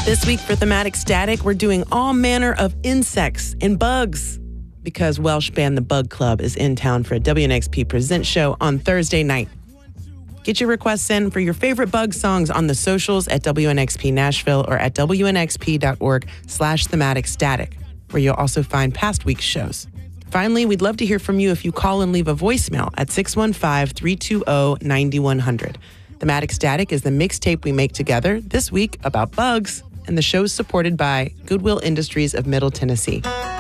This week for Thematic Static, we're doing all manner of insects and bugs because Welsh band The Bug Club is in town for a WNXP Presents show on Thursday night. Get your requests in for your favorite bug songs on the socials at WNXP Nashville or at WNXP.org/thematicstatic, where you'll also find past week's shows. Finally, we'd love to hear from you if you call and leave a voicemail at 615-320-9100. Thematic Static is the mixtape we make together this week about bugs, and the show's supported by Goodwill Industries of Middle Tennessee.